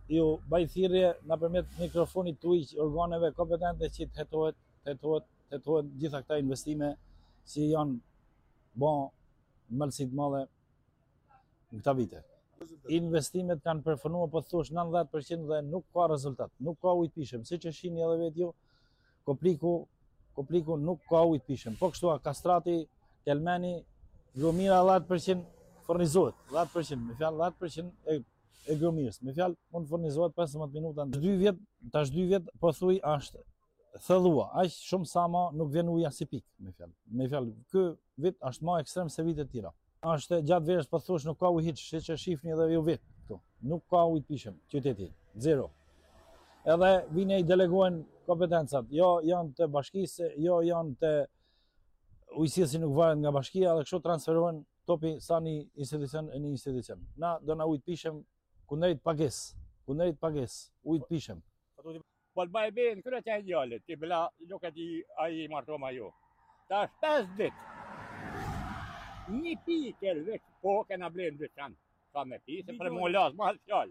ju bëj thirrje nëpërmjet mikrofonit tuaj organeve kompetente që hetohet gjitha këta investime që janë bën mëlsi të madhe në këta vite. Investimet kanë përfunuar po thosh 90% dhe nuk ka rezultat, nuk ka ujë të pishëm, siç e shihni edhe vetë ju, Kopliku nuk ka ujë të pishëm. Po kështu Kastrati, Kelmeni, Gromira 10% furnizohet, 10%, me fjalë 10% e Gromirës. Me fjalë mund furnizohet 15 minuta. Tash 2 vjet po thuj është thellua, aq shumë sa më nuk vjen uji as i pik, me fjalë. Ky vit është më ekstrem se vitet tjera. Është gjatë verës po thosh nuk ka ujë hiç, siç e shihni edhe ju vetë këtu. Nuk ka ujë të pishëm qyteti, zero. Edhe vinë i delegohen kompetencat, jo janë të bashkisë, jo janë të ujësia si nuk varet nga bashkia dhe kështu transferohen topi sa një institucion e një institucion. Na do na ujë të pishëm kundrejt pagesë, ujë të pishëm. Po të bëj ben kryet e djalit, ti bla nuk e di ai martoma ju. Tash 5 ditë. Një pikë veç po kena blen dyqan. Sa me pi, se për mu las ma fjall.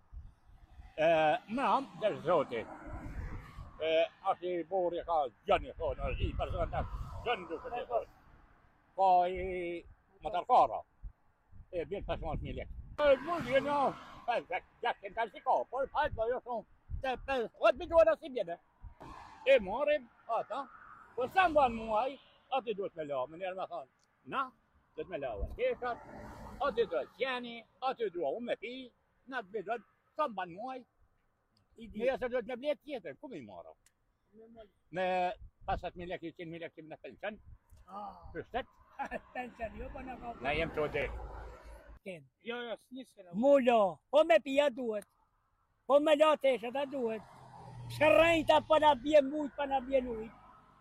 Mam, dhe zoti. Ashtë i bori ka gjëni thonë, i personat tash gjëni duke të thonë. Ka i motorkara. Bjen 500.000 lek. Mund jena, gjakin kanë si ka, por hajtë ba jo shumë. 50 miliona si bjene. E marim, ata. Po sa më banë muaj, ati duhet me la, më njerë me thonë. Na, duhet me la keshat, ati duhet qeni, ati duhet unë me pi, na të bedojnë, sa më banë muaj. Me jesë duhet me blet tjetër, ku me i marra? Me 50.000 lek, 100.000 lek që me në pension. Kështet? Pension, jo, po në ka... Na jem të ode. Jo, s'nisë. Mulo, po me pia duhet. Po me la teshat a duhet. Shërrejta pa na bje mujt, pa na bje ujt.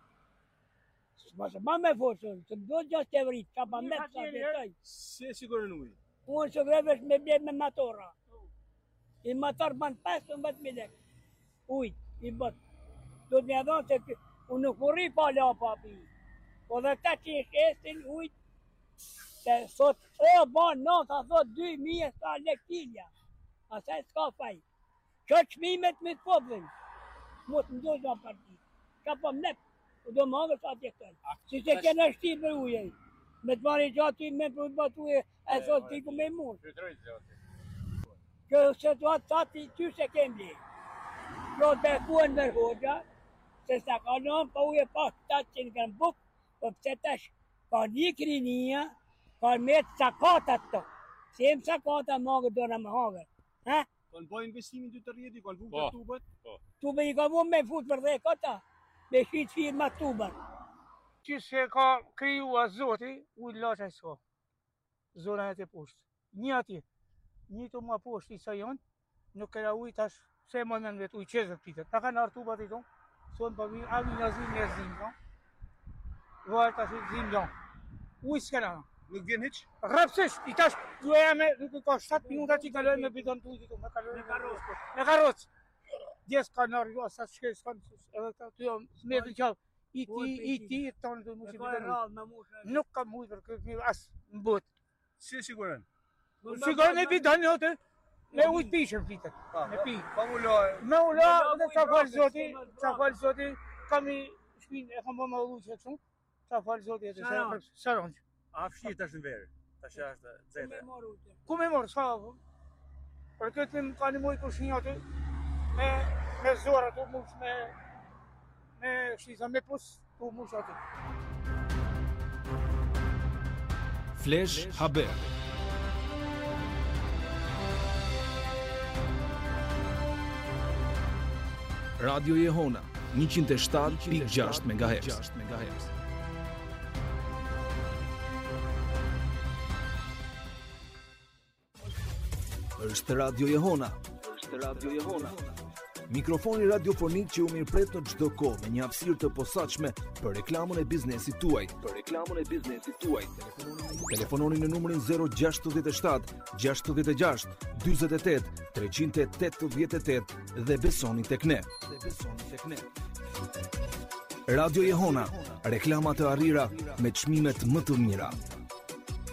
Ma me fosën, se më do gjast të vrit, ka pa me të sa vetoj. Si e sigurën ujt? Unë sigurevesh me bje me motora. I motor ban 15.000 lek. Ujt, i bët. Do të një dhonë se unë nuk urri pa la pa pi. Po dhe ta që i shestin ujt, se sot o ban nata thot 2.000 sa lek kilja. Asaj s'ka faj. Që qmimet me të pobën, mos më dojnë nga partit. Ka po mnep, u do më angës atje këtën. Si se kena shti për ujej. Me të marri gjatë me për të bat uje, e thot t'i ku me mund. Kjo situatë tati ty se kemli. Kjo të bekuen me hoxha, se sa ka nëmë pa uje pa 700 kanë buk, po pëse tash ka një krinia, ka me të sakatat të. Se jem sakata më angë do në më hangër. Kanë bëjë investimin të rrjeti, kanë vu për tubët? Tube i ka vu me fut për dhe këta, me shqit firma tubët. Që se ka kriju a zoti, ujë laqa i s'ka. Zona e të poshtë. Një ati, një të ma poshtë i sa janë, nuk këra ujë tash, se më në vetë ujë qezët pitët. Ta kanë arë tubat i tonë, sonë për vinë, avi në zimë e zimë tonë. Vajrë tash i zimë janë. Ujë s'kena në. Nuk vjen hiç? Rapsisht, i tash duhet me, nuk ka 7 minuta që kaloj me bidon të ujtë, me kaloj me karocë. Djes ka nërë, jo, sa shkej s'kanë, edhe ta të jo, s'meti qavë, i ti, të tonë të mushi bidon ujtë. Nuk ka mujtë për këtë një asë në botë. Si sigurën? Sigurën e bidon një të, me ujtë pishën fitët, me pi. Pa mu la? Me u la, dhe qa falë zoti, kam i shpinë, e kam bo me ujtë që shumë, qa falë zoti e të sëronjë. A fshirë tash në verë? Tash është dzete. Ku me morë, s'ka avë? Për këtë më ka një mujë kushinja të me zorë të mush, me shisa, me pusë të mush atë. Flash Haber. Radio Jehona 107.6 MHz. Është Radio Jehona. Mikrofoni radiofonik që u mirëpret në çdo kohë me një hapësirë të posaçme për reklamën e biznesit tuaj. Telefononi në numrin 067 66 48 388 dhe besoni tek ne. Radio Jehona, reklama të arrira me çmimet më të mira.